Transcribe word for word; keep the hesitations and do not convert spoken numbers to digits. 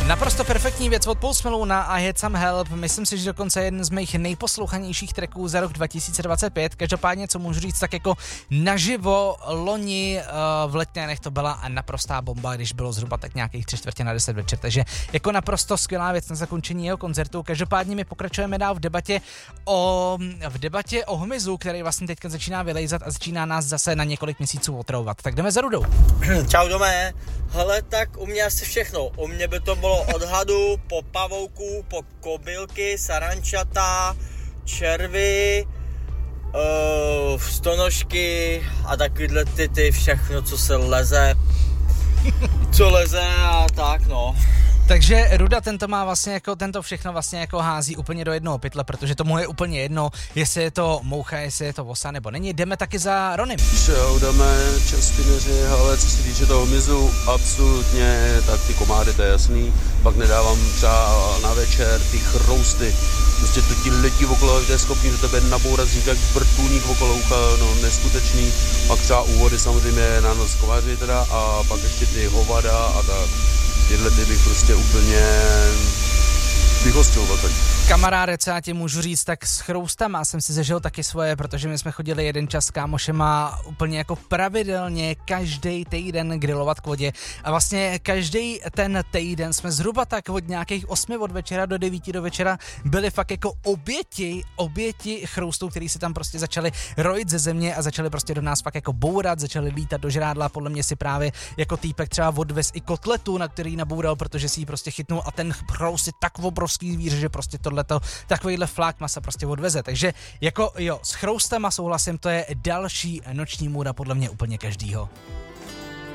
Naprosto perfektní věc od Post Malona a Had Some Help. Myslím si, že dokonce jeden z mých nejposlouchanějších tracků za rok dva tisíce dvacet pět. Každopádně, co můžu říct, tak jako naživo loni uh, v Letňanech to byla naprostá bomba, když bylo zhruba tak nějakých tři čtvrtě na deset večer. Takže jako naprosto skvělá věc na zakončení jeho koncertu. Každopádně my pokračujeme dál v debatě o, v debatě o hmyzu, který vlastně teďka začíná vylejzat a začíná nás zase na několik měsíců otravovat. Tak jdeme za Rudou. Čau Domé. Hele, tak u mě asi všechno. U mě by to bylo od hadu, po pavouku, po kobylky, sarančata, červy, uh, stonožky a takovýhle ty, ty všechno, co se leze, co leze a tak no. Takže Ruda tento má vlastně jako, tento všechno vlastně jako hází úplně do jednoho pytle, protože tomu je úplně jedno, jestli je to moucha, jestli je to vosa nebo není. Jdeme taky za Ronym. Čau, jdeme, časpineři, ale co se týče toho hmyzu, absolutně, tak ty komády, to je jasný, pak nedávám třeba na večer ty chrousty, prostě to ti letí okolo, to je schopný do tebe nabourat, vzniká jak vrtulník okolo ucha, no neskutečný, pak třeba úvody samozřejmě na noc kováři teda a pak ještě ty hovada a tak. Tyhle ty bych prostě úplně vyhostil tady. Kamaráde, co já ti můžu říct, tak s chroustama jsem si zažil taky svoje, protože my jsme chodili jeden čas s kámošema úplně jako pravidelně každý týden grillovat k vodě a vlastně každý ten týden jsme zhruba tak od nějakých osmi od večera do devíti do večera byli fakt jako oběti, oběti chroustů, který se tam prostě začali rojit ze země a začali prostě do nás fakt jako bourat, začali lítat do žrádla, podle mě si právě jako týpek třeba odvez i kotletu, na který naboural, protože si ji prostě chytnul a ten chroust je tak obrovský zvíře, že prostě tohleto, takovýhle flák masa prostě odveze. Takže jako jo, s chroustama souhlasím, to je další noční můra podle mě úplně každýho.